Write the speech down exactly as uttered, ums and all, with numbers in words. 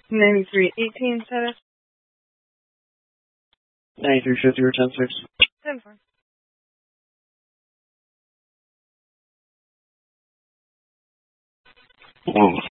ninety-three eighteen status. ninety-three fifty or ten six. ten four. Oh.